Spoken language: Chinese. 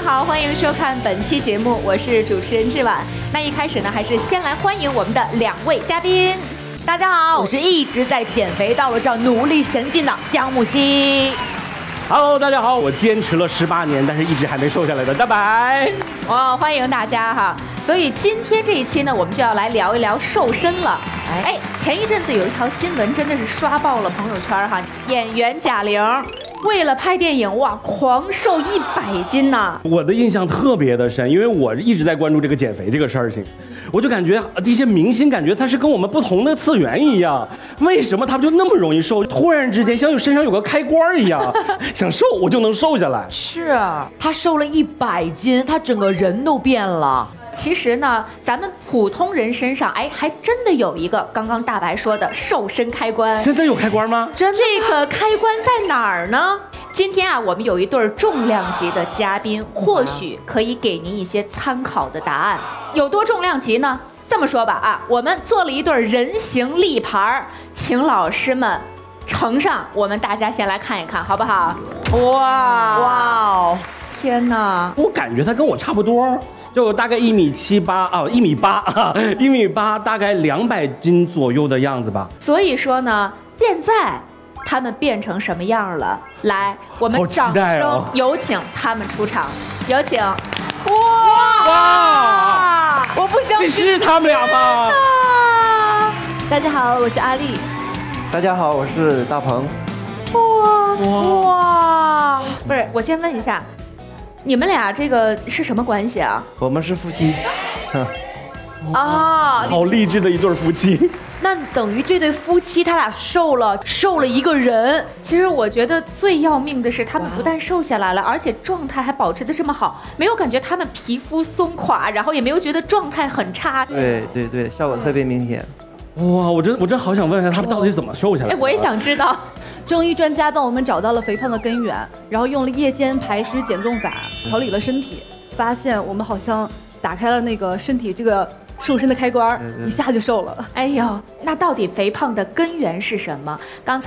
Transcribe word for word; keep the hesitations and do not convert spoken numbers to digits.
好，欢迎收看本期节目，我是主持人志婉。那一开始呢，还是先来欢迎我们的两位嘉宾。 大家好，我是一直在减肥道路上努力前进的姜木希。 Hello， 大家好，我坚持了十八年，但是一直还没瘦下来的大白。 哇、哦，欢迎大家哈！所以今天这一期呢，我们就要来聊一聊瘦身了。哎，前一阵子有一条新闻真的是刷爆了朋友圈哈，演员贾玲为了拍电影哇，狂瘦一百斤呐！ 我的印象特别的深，因为我一直在关注这个减肥这个事情。我就感觉这些明星感觉他是跟我们不同的次元一样，为什么他们就那么容易瘦？突然之间像有身上有个开关一样，想瘦我就能瘦下来。 是啊，他瘦了一百斤，他整个人都变了。 其实呢，咱们普通人身上，哎，还真的有一个刚刚大白说的瘦身开关。 真的有开关吗？ 真的，这个开关在哪儿呢？今天啊，我们有一对重量级的嘉宾，或许可以给您一些参考的答案。有多重量级呢？这么说吧啊，我们做了一对人形立牌，请老师们呈上，我们大家先来看一看，好不好？ 哇哇，天哪！ 我感觉他跟我差不多，就大概一米七八啊，一米八啊，一米八，大概两百斤左右的样子吧。 所以说呢，现在他们变成什么样了？来，我们掌声有请他们出场，有请。哇哇！我不相信， 这是他们俩吗？ 大家好，我是阿丽。 大家好，我是大鹏。 哇哇！不是，我先问一下，你们俩这个是什么关系啊？ 我们是夫妻。 啊， 好励志的一对夫妻。 那等于这对夫妻他俩瘦了，瘦了一个人。 其实我觉得最要命的是，他们不但瘦下来了，而且状态还保持得这么好，没有感觉他们皮肤松垮，然后也没有觉得状态很差。 对对对，效果特别明显。 哇，我真我真好想问一下他们到底是怎么瘦下来的。 哎，我也想知道。 中医专家帮我们找到了肥胖的根源，然后用了夜间排湿减重法调理了身体，发现我们好像打开了那个身体这个瘦身的开关，一下就瘦了。 哎呦，那到底肥胖的根源是什么？刚才